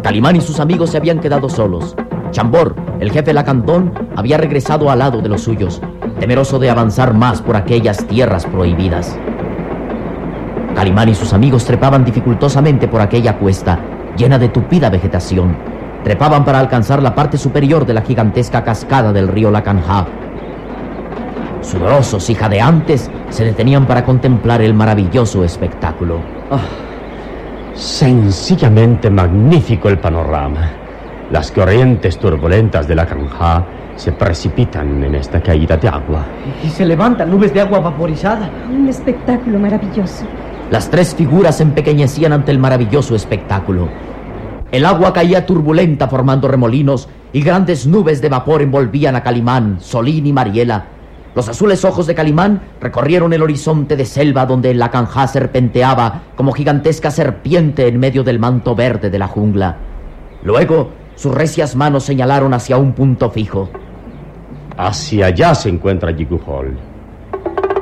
Calimán y sus amigos se habían quedado solos. Chambord, el jefe lacandón, había regresado al lado de los suyos, temeroso de avanzar más por aquellas tierras prohibidas. Calimán y sus amigos trepaban dificultosamente por aquella cuesta, llena de tupida vegetación. Trepaban para alcanzar la parte superior de la gigantesca cascada del río Lacanjá. Sudorosos y jadeantes, se detenían para contemplar el maravilloso espectáculo. Sencillamente magnífico el panorama. Las corrientes turbulentas de Lacanjá se precipitan en esta caída de agua. Y se levantan nubes de agua vaporizada. Un espectáculo maravilloso. Las tres figuras se empequeñecían ante el maravilloso espectáculo. El agua caía turbulenta formando remolinos y grandes nubes de vapor envolvían a Calimán, Solín y Mariela. Los azules ojos de Calimán recorrieron el horizonte de selva donde el Lacanjá serpenteaba como gigantesca serpiente en medio del manto verde de la jungla. Luego, sus recias manos señalaron hacia un punto fijo. Hacia allá se encuentra Yiguhol.